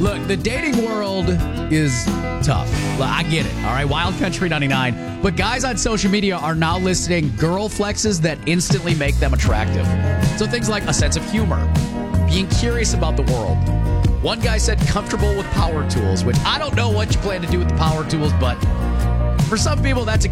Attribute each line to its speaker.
Speaker 1: Look, the dating world is tough. I get it. All right, Wild Country 99. But guys on social media are now listing girl flexes that instantly make them attractive. So things like a sense of humor, being curious about the world. One guy said comfortable with power tools, which I don't know what you plan to do with the power tools, but for some people, that's a